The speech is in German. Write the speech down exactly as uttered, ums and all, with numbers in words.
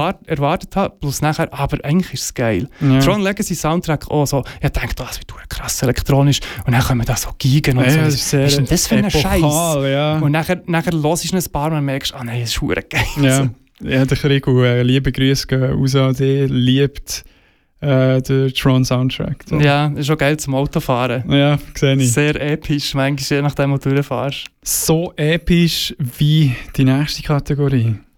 erwart- erwartet habe, plus nachher, aber eigentlich ist es geil. Ja. Tron Legacy Soundtrack auch so, ich dachte, das wird krass elektronisch und dann kommen da so Gigen und Ja, so. das Was ist sehr ist denn das für ein Scheiß? epochal, ja. Und nachher, nachher hörst du es ein paar Mal und merkst, ah nein, das ist verdammt geil. Ja, ja, der Krigo, äh, liebe Grüße gehen raus an dich, liebt äh, den Tron-Soundtrack. So. Ja, ist auch geil zum Autofahren. Ja, sehe ich. Sehr episch, manchmal je nachdem, wo du durchfährst. So episch wie die nächste Kategorie.